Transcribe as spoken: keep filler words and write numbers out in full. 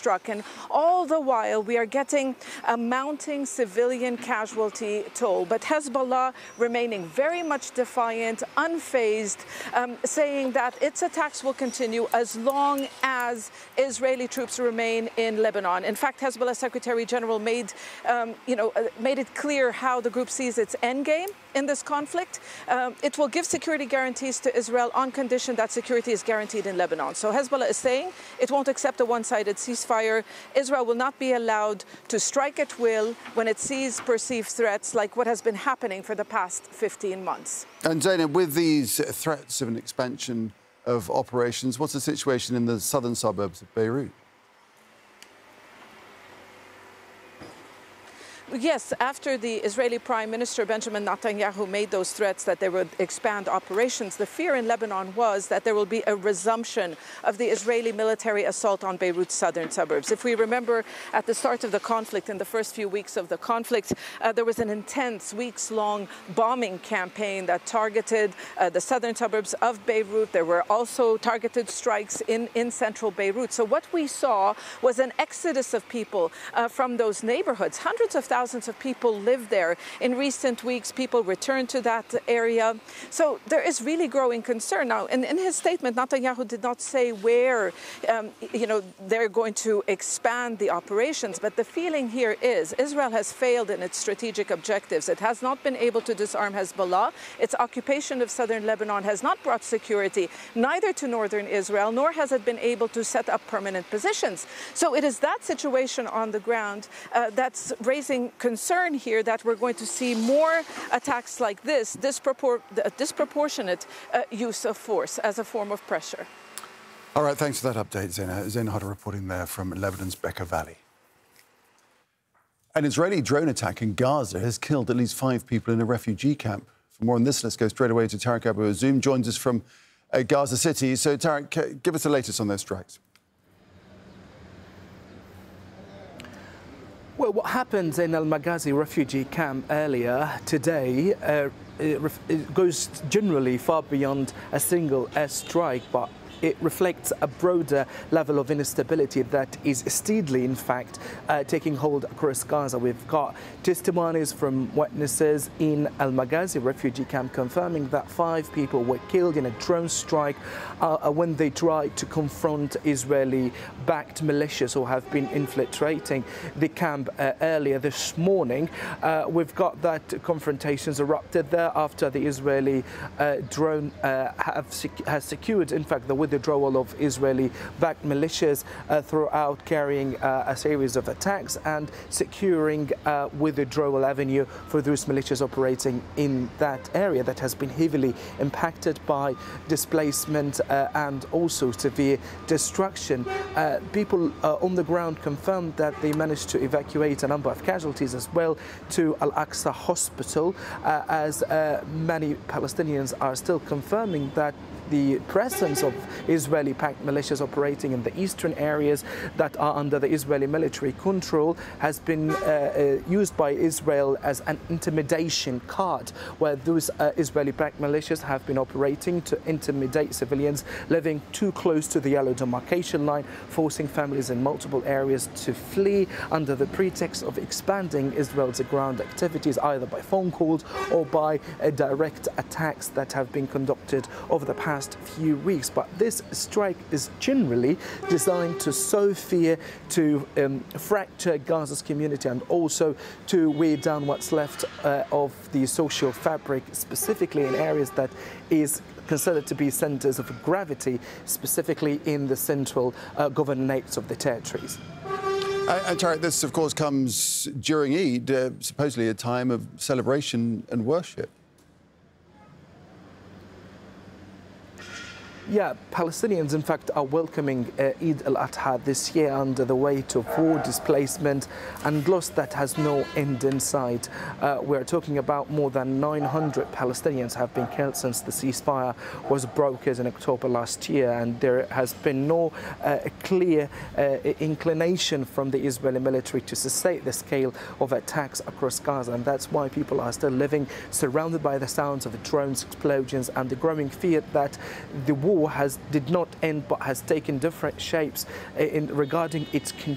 struck. And all the while, we are getting a mounting civilian casualty toll. But Hezbollah remaining very much defiant, unfazed, um, saying that its attacks will continue as long as Israeli troops remain in Lebanon. In fact, Hezbollah Secretary General made, um, you know, uh, made it clear how the group sees its endgame in this conflict. Um, it will give security guarantees to Israel on condition that security is guaranteed in Lebanon. So Hezbollah is saying it won't accept a one-sided ceasefire. Israel will not be allowed to strike at will when it sees perceived threats like what has been happening for the past fifteen months. And Zainab, with these threats of an expansion of operations, what's the situation in the southern suburbs of Beirut? Yes, after the Israeli Prime Minister Benjamin Netanyahu made those threats that they would expand operations, the fear in Lebanon was that there will be a resumption of the Israeli military assault on Beirut's southern suburbs. If we remember, at the start of the conflict, in the first few weeks of the conflict, uh, there was an intense, weeks-long bombing campaign that targeted uh, the southern suburbs of Beirut. There were also targeted strikes in, in central Beirut. So what we saw was an exodus of people uh, from those neighborhoods. Hundreds of thousands Thousands of people live there. In recent weeks, people returned to that area. So there is really growing concern now. And in his statement, Netanyahu did not say where, um, you know, they're going to expand the operations. But the feeling here is Israel has failed in its strategic objectives. It has not been able to disarm Hezbollah. Its occupation of southern Lebanon has not brought security, neither to northern Israel, nor has it been able to set up permanent positions. So it is that situation on the ground uh, that's raising concern here that we're going to see more attacks like this, dispropor disproportionate uh, use of force as a form of pressure. All right, thanks for that update, Zainab. Zainab Hodda reporting there from Lebanon's Bekaa Valley. An Israeli drone attack in Gaza has killed at least five people in a refugee camp. For more on this, let's go straight away to Tarek Abu-Azzoum, joins us from uh, Gaza City. So, Tarek, give us the latest on those strikes. Well, what happened in Al-Maghazi refugee camp earlier today uh, it, it goes generally far beyond a single airstrike, but it reflects a broader level of instability that is steadily, in fact, uh, taking hold across Gaza. We've got testimonies from witnesses in Al-Maghazi refugee camp confirming that five people were killed in a drone strike uh, when they tried to confront Israeli-backed militias who have been infiltrating the camp uh, earlier this morning. Uh, we've got that confrontations erupted there after the Israeli uh, drone uh, have sec has secured, in fact, the withdrawal of Israeli-backed militias uh, throughout, carrying uh, a series of attacks and securing uh, withdrawal avenue for those militias operating in that area that has been heavily impacted by displacement uh, and also severe destruction. Uh, people uh, on the ground confirmed that they managed to evacuate a number of casualties as well to Al-Aqsa Hospital, uh, as uh, many Palestinians are still confirming that the presence of Israeli-backed militias operating in the eastern areas that are under the Israeli military control has been uh, uh, used by Israel as an intimidation card, where those uh, Israeli-backed militias have been operating to intimidate civilians living too close to the yellow demarcation line, forcing families in multiple areas to flee under the pretext of expanding Israel's ground activities, either by phone calls or by uh, direct attacks that have been conducted over the past few weeks. But this strike is generally designed to sow fear, to um, fracture Gaza's community, and also to weigh down what's left uh, of the social fabric, specifically in areas that is considered to be centres of gravity, specifically in the central uh, governorates of the territories. Uh, and Tarek, this, of course, comes during Eid, uh, supposedly a time of celebration and worship. Yeah, Palestinians, in fact, are welcoming uh, Eid al-Adha this year under the weight of war, displacement and loss that has no end in sight. Uh, we're talking about more than nine hundred Palestinians have been killed since the ceasefire was brokered in October last year, and there has been no uh, clear uh, inclination from the Israeli military to cessate the scale of attacks across Gaza, and that's why people are still living surrounded by the sounds of drones, explosions, and the growing fear that the war has did not end but has taken different shapes in regarding its